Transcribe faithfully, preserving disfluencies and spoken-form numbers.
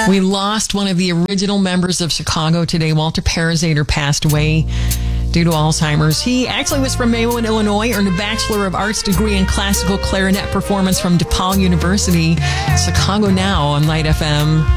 We lost one of the original members of Chicago today. Walter Parazater passed away due to Alzheimer's. He actually was from Maywood, Illinois, earned a Bachelor of Arts degree in classical clarinet performance from DePaul University. Chicago Now on Light F M.